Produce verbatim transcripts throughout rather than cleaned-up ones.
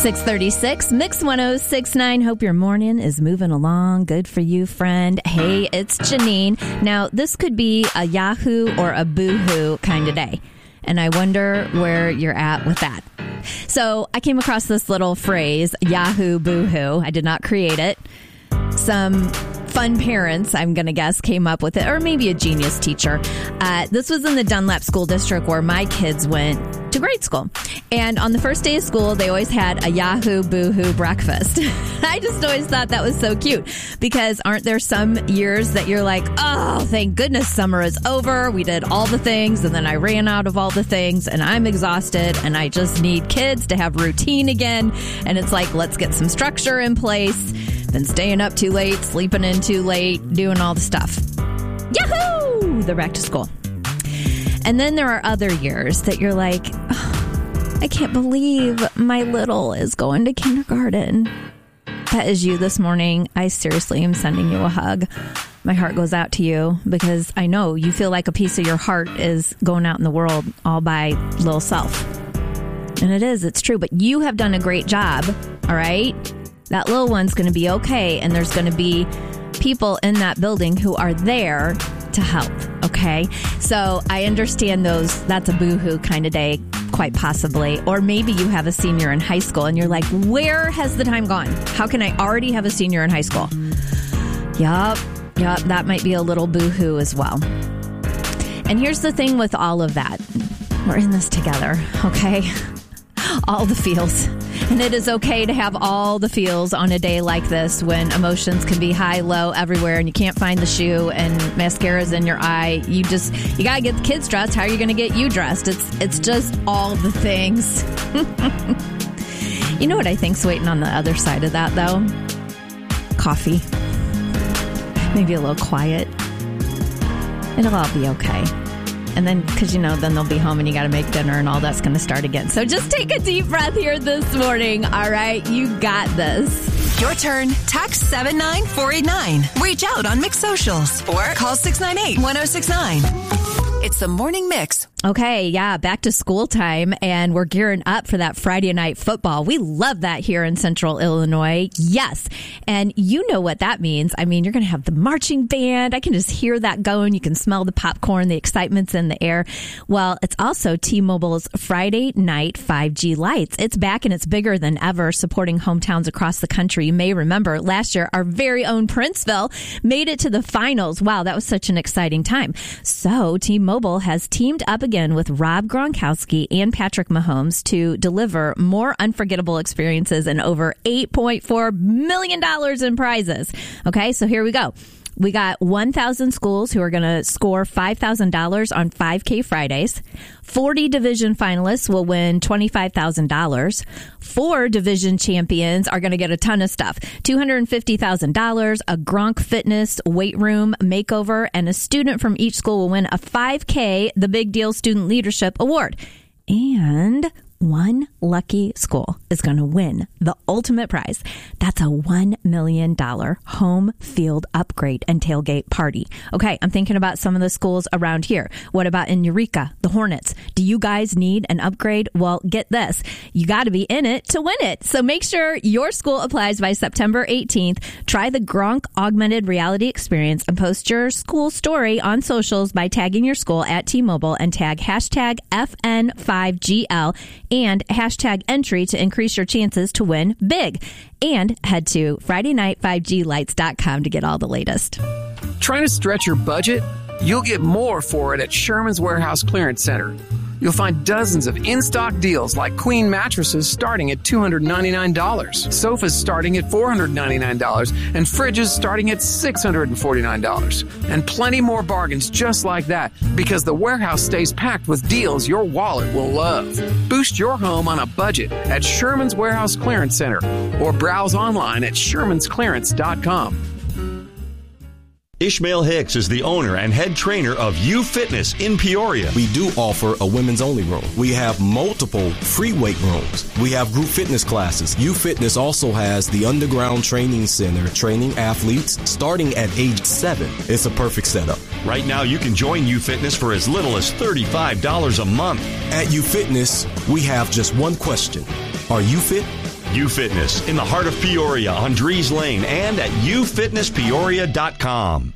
six thirty-six, Mix one oh six point nine. Hope your morning is moving along. Good for you, friend. Hey, it's Janine. Now, this could be a Yahoo or a Boohoo kind of day, and I wonder where you're at with that. So I came across this little phrase, Yahoo, Boohoo. I did not create it. Some fun parents, I'm going to guess, came up with it, or maybe a genius teacher. Uh, this was in the Dunlap School District where my kids went to grade school. And on the first day of school, they always had a Yahoo Boohoo breakfast. I just always thought that was so cute, because aren't there some years that you're like, oh, thank goodness summer is over. We did all the things, and then I ran out of all the things, and I'm exhausted, and I just need kids to have routine again. And it's like, let's get some structure in place. Been staying up too late, sleeping in too late, doing all the stuff. Yahoo! They're back to school. And then there are other years that you're like, oh, I can't believe my little is going to kindergarten. That is you this morning. I seriously am sending you a hug. My heart goes out to you, because I know you feel like a piece of your heart is going out in the world all by little self. And it is, it's true. But you have done a great job, all right? That little one's going to be okay, and there's going to be people in that building who are there to help, okay? So I understand those, that's a Boohoo kind of day, quite possibly. Or maybe you have a senior in high school, and you're like, where has the time gone? How can I already have a senior in high school? Yup, yup, that might be a little Boohoo as well. And here's the thing with all of that. We're in this together, okay? All the feels. And it is okay to have all the feels on a day like this, when emotions can be high, low, everywhere, and you can't find the shoe and mascara's in your eye. You just, you got to get the kids dressed. How are you going to get you dressed? It's it's just all the things. You know what I think's waiting on the other side of that, though? Coffee. Maybe a little quiet. It'll all be okay. And then, because, you know, then they'll be home and you got to make dinner and all that's going to start again. So just take a deep breath here this morning. All right. You got this. Your turn. Text seven nine four eight nine. Reach out on Mix Socials or call six nine eight, one oh six nine. It's the Morning Mix. Okay, yeah, back to school time, and we're gearing up for that Friday night football. We love that here in Central Illinois. Yes, and you know what that means. I mean, you're going to have the marching band. I can just hear that going. You can smell the popcorn. The excitement's in the air. Well, it's also T-Mobile's Friday night five G lights. It's back, and it's bigger than ever, supporting hometowns across the country. You may remember last year, our very own Princeville made it to the finals. Wow, that was such an exciting time. So T-Mobile has teamed up again with Rob Gronkowski and Patrick Mahomes to deliver more unforgettable experiences and over eight point four million dollars in prizes. Okay, so here we go. We got one thousand schools who are going to score five thousand dollars on five K Fridays. forty division finalists will win twenty-five thousand dollars. Four division champions are going to get a ton of stuff. two hundred fifty thousand dollars, a Gronk Fitness weight room makeover, and a student from each school will win a five K The Big Deal Student Leadership Award. And one lucky school is going to win the ultimate prize. That's a one million dollars home field upgrade and tailgate party. Okay, I'm thinking about some of the schools around here. What about in Eureka, the Hornets? Do you guys need an upgrade? Well, get this. You got to be in it to win it. So make sure your school applies by September eighteenth. Try the Gronk Augmented Reality Experience and post your school story on socials by tagging your school at T-Mobile and tag hashtag F N five G L and hashtag entry to increase your chances to win big. And head to Friday night five G lights dot com to get all the latest. Trying to stretch your budget? You'll get more for it at Sherman's Warehouse Clearance Center. You'll find dozens of in-stock deals like queen mattresses starting at two hundred ninety-nine dollars, sofas starting at four hundred ninety-nine dollars, and fridges starting at six hundred forty-nine dollars. And plenty more bargains just like that, because the warehouse stays packed with deals your wallet will love. Boost your home on a budget at Sherman's Warehouse Clearance Center or browse online at shermans clearance dot com. Ishmael Hicks is the owner and head trainer of U Fitness in Peoria. We do offer a women's only room. We have multiple free weight rooms. We have group fitness classes. U Fitness also has the underground training center, training athletes starting at age seven. It's a perfect setup. Right now, you can join U Fitness for as little as thirty-five dollars a month. At U Fitness, we have just one question. Are you fit? U Fitness in the heart of Peoria on Drees Lane and at u fitness peoria dot com.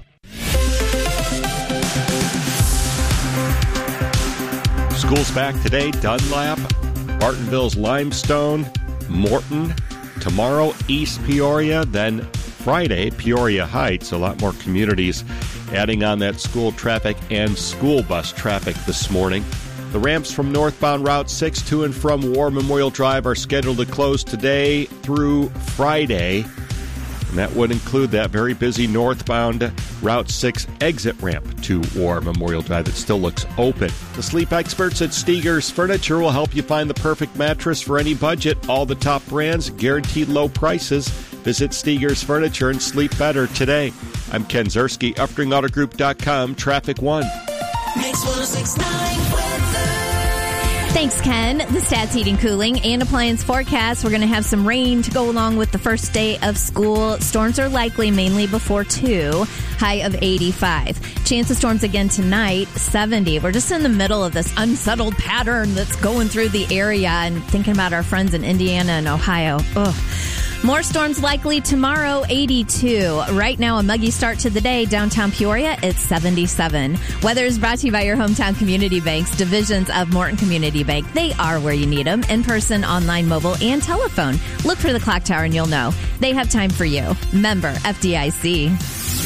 School's back today. Dunlap, Martinville's Limestone, Morton. Tomorrow, East Peoria. Then Friday, Peoria Heights. A lot more communities adding on that school traffic and school bus traffic this morning. The ramps from northbound Route six to and from War Memorial Drive are scheduled to close today through Friday. And that would include that very busy northbound Route six exit ramp to War Memorial Drive that still looks open. The sleep experts at Steger's Furniture will help you find the perfect mattress for any budget. All the top brands, guaranteed low prices. Visit Steger's Furniture and sleep better today. I'm Ken Zerski, Upstring Auto Group dot com, Traffic One. Mix one oh six point nine weather. Thanks, Ken. The Stats Heating, Cooling, and Appliance forecast. We're going to have some rain to go along with the first day of school. Storms are likely mainly before two. High of eighty-five. Chance of storms again tonight, seventy. We're just in the middle of this unsettled pattern that's going through the area and thinking about our friends in Indiana and Ohio. Ugh. More storms likely tomorrow, eighty-two. Right now, a muggy start to the day. Downtown Peoria, it's seventy-seven. Weather is brought to you by your hometown community banks, divisions of Morton Community Bank. They are where you need them, in person, online, mobile, and telephone. Look for the clock tower and you'll know. They have time for you. Member F D I C.